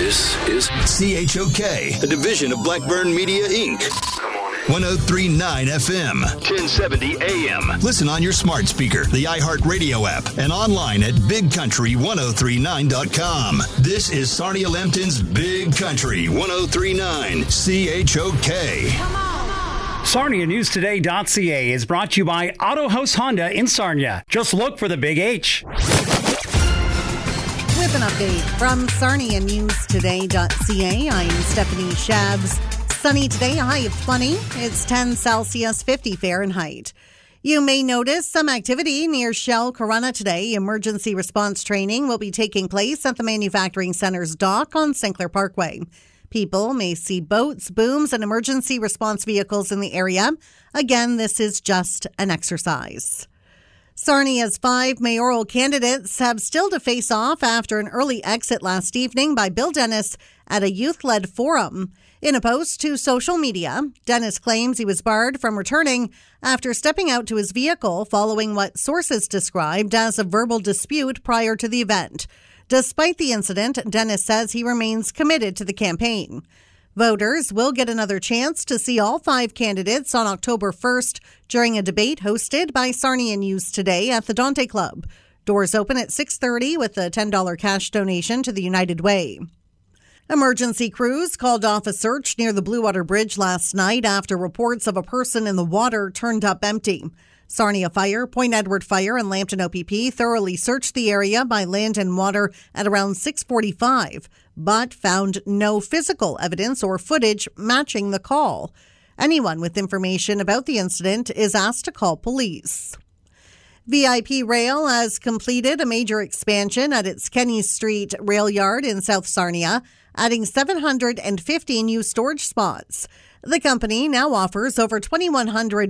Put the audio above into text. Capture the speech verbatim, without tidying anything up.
This is C H O K, a division of Blackburn Media, Incorporated. one oh three point nine F M, ten seventy A M. Listen on your smart speaker, the iHeartRadio app, and online at big country ten thirty-nine dot com. This is Sarnia Lambton's Big Country ten thirty-nine C H O K. Sarnia News Today dot C A is brought to you by Auto House Honda in Sarnia. Just look for the big H. With an update from Sarnia News Today dot C A, I'm Stephanie Shabs. Sunny today, a high of twenty. It's ten Celsius, fifty Fahrenheit. You may notice some activity near Shell Corunna today. Emergency response training will be taking place at the Manufacturing Center's dock on Sinclair Parkway. People may see boats, booms, and emergency response vehicles in the area. Again, this is just an exercise. Sarnia's five mayoral candidates have still to face off after an early exit last evening by Bill Dennis at a youth-led forum. In a post to social media, Dennis claims he was barred from returning after stepping out to his vehicle following what sources described as a verbal dispute prior to the event. Despite the incident, Dennis says he remains committed to the campaign. Voters will get another chance to see all five candidates on October first during a debate hosted by Sarnia News Today at the Dante Club. Doors open at six thirty with a ten dollars cash donation to the United Way. Emergency crews called off a search near the Blue Water Bridge last night after reports of a person in the water turned up empty. Sarnia Fire, Point Edward Fire, and Lambton O P P thoroughly searched the area by land and water at around six forty-five, but found no physical evidence or footage matching the call. Anyone with information about the incident is asked to call police. V I P Rail has completed a major expansion at its Kenny Street rail yard in South Sarnia, adding seven hundred fifty new storage spots. The company now offers over twenty-one hundred